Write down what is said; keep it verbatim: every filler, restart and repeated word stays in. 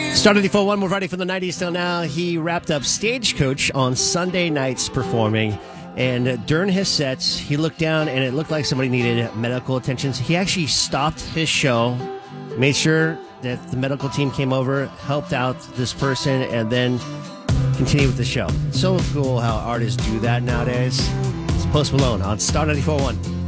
Star ninety-four point one, more Friday from the nineties till now. He wrapped up Stagecoach on Sunday nights performing. And during his sets, he looked down and it looked like somebody needed medical attention. So he actually stopped his show, made sure that the medical team came over, helped out this person, and then continued with the show. So cool how artists do that nowadays. It's Post Malone on Star ninety-four point one.